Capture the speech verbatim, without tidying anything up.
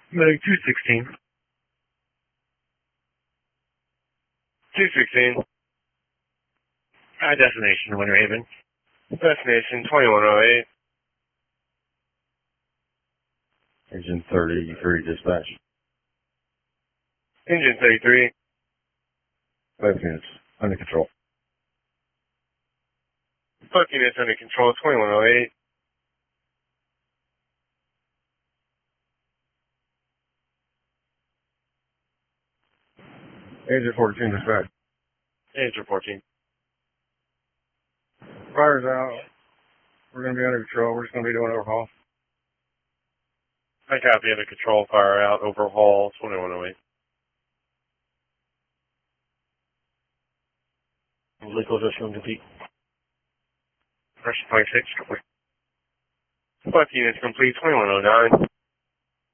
Medic two sixteen. two sixteen. High destination, Winter Haven. Destination twenty-one oh eight. Engine thirty-three dispatch. Engine thirty-three. Both units under control. Both units under control, twenty-one oh eight. Engine fourteen dispatch. Engine fourteen. Fire's out. We're going to be under control. We're just going to be doing overhaul. I copy, under control, fire out, overhaul, twenty-one oh eight. Legal adjustment complete. Pressure twenty-six, complete. Both units complete, twenty-one oh nine.